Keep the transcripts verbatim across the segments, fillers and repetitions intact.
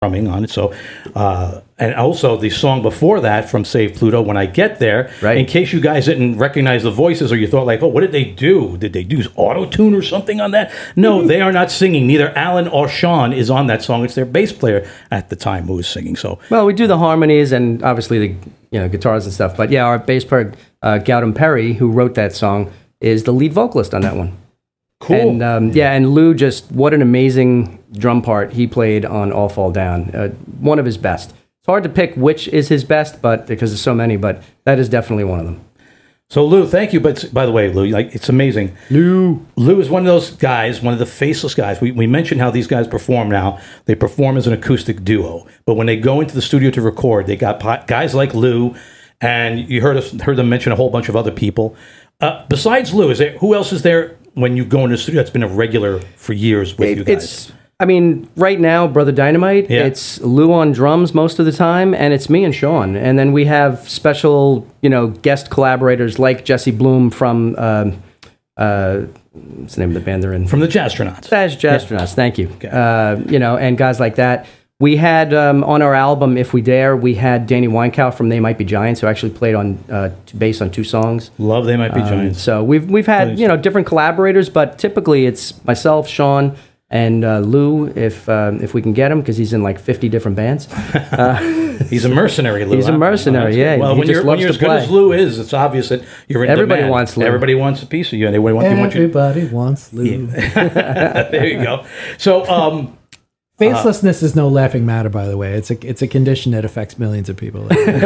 drumming on it. So, uh, and also the song before that from Save Pluto, When I Get There, right. in case you guys didn't recognize the voices or you thought like, oh, what did they do? Did they do auto-tune or something on that? No, they are not singing. Neither Alan or Sean is on that song. It's their bass player at the time who was singing. So, well, we do the harmonies and obviously the you know guitars and stuff. But yeah, our bass player, uh, Gautam Perry, who wrote that song, is the lead vocalist on that one. Cool. And um, yeah, and Lou, just what an amazing drum part he played on All Fall Down. Uh, one of his best. It's hard to pick which is his best, but because there's so many, but that is definitely one of them. So Lou, thank you. But by the way, Lou, like it's amazing. Lou, Lou is one of those guys, one of the faceless guys. We we mentioned how these guys perform now. They perform as an acoustic duo, but when they go into the studio to record, they got po- guys like Lou, and you heard us heard them mention a whole bunch of other people. Uh, besides Lou, is there who else is there when you go into the studio that's been a regular for years with it, you guys? It's, I mean, right now, Brother Dynamite, yeah. it's Lou on drums most of the time, and it's me and Sean. And then we have special, you know, guest collaborators like Jesse Bloom from, um, uh, what's the name of the band they're in? From the Jazztronauts. That's Jazztronauts, yeah. Thank you. Okay. Uh, you know, and guys like that. We had, um, on our album, If We Dare, we had Danny Weinkow from They Might Be Giants, who actually played on uh, bass on two songs. Love They Might Be um, Giants. So we've we've had, you know, different collaborators, but typically it's myself, Sean, and uh, Lou, if uh, if we can get him, because he's in like fifty different bands. Uh, he's a mercenary, Lou. He's huh? a mercenary, yeah. Well, he when just you're, loves when you're to as good play. as Lou is, it's obvious that you're in Everybody demand. wants Lou. Everybody wants a piece of you, and they want, they want you. Everybody wants Lou. Yeah. There you go. So, um, facelessness uh, is no laughing matter, by the way. It's a it's a condition that affects millions of people.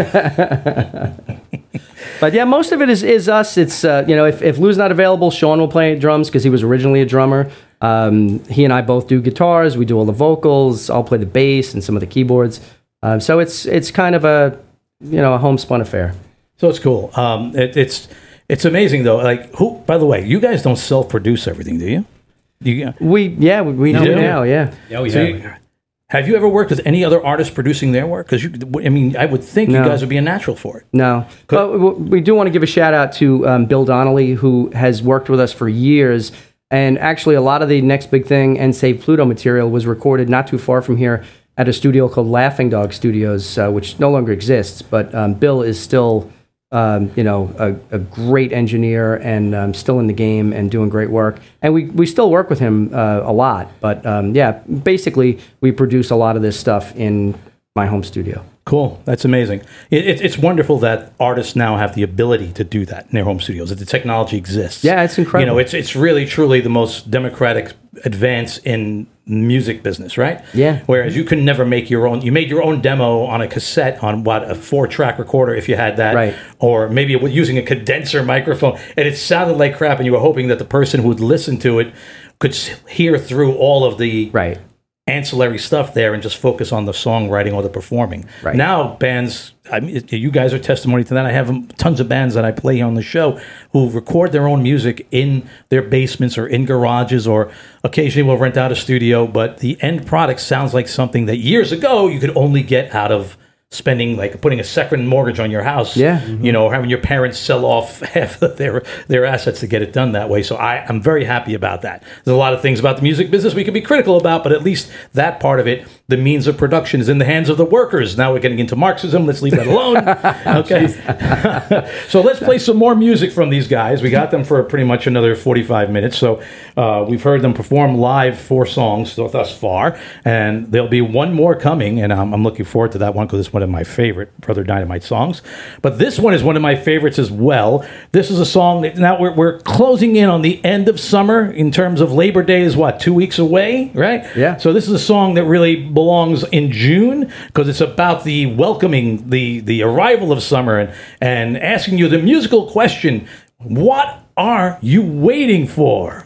But yeah, most of it is, is us. It's uh, you know, if, if Lou's not available, Sean will play drums because he was originally a drummer. Um, he and I both do guitars. We do all the vocals. I'll play the bass and some of the keyboards. Um, so it's it's kind of a you know a homespun affair. So it's cool. Um, it, it's it's amazing though. Like who? By the way, you guys don't self-produce everything, do you? You we yeah we, we no, do we now yeah. Oh, yeah. So you, have you ever worked with any other artists producing their work? Because I mean, I would think no. you guys would be a natural for it. No, but we do want to give a shout out to um, Bill Donnelly, who has worked with us for years. And actually, a lot of the Next Big Thing and Save Pluto material was recorded not too far from here at a studio called Laughing Dog Studios, uh, which no longer exists. But um, Bill is still, um, you know, a, a great engineer and um, still in the game and doing great work. And we, we still work with him uh, a lot. But um, yeah, basically, we produce a lot of this stuff in my home studio. Cool. That's amazing. It, it, it's wonderful that artists now have the ability to do that in their home studios, that the technology exists. Yeah, it's incredible. You know, it's it's really, truly the most democratic advance in music business, right? Yeah. Whereas you can never make your own, you made your own demo on a cassette on what, a four-track recorder if you had that. Right. Or maybe using a condenser microphone, and it sounded like crap, and you were hoping that the person who would listen to it could hear through all of the... Right. ancillary stuff there and just focus on the songwriting or the performing. Right. Now, bands, I mean, you guys are testimony to that. I have tons of bands that I play on the show who record their own music in their basements or in garages, or occasionally will rent out a studio, but the end product sounds like something that years ago you could only get out of spending, like putting a second mortgage on your house, yeah, mm-hmm. you know, or having your parents sell off half of their their assets to get it done that way. So I, I'm very happy about that. There's a lot of things about the music business we could be critical about, but at least that part of it, the means of production, is in the hands of the workers. Now we're getting into Marxism. Let's leave that alone. Okay. So let's play some more music from these guys. We got them for pretty much another forty-five minutes. So uh, we've heard them perform live four songs thus far, and there'll be one more coming, and I'm, I'm looking forward to that one because it's one of my favorite Brother Dynamite songs. But this one is one of my favorites as well. This is a song that now we're, we're closing in on the end of summer in terms of Labor Day is what, two weeks away, right? Yeah. So this is a song that really belongs in June because it's about the welcoming, the, the arrival of summer, and, and asking you the musical question, what are you waiting for?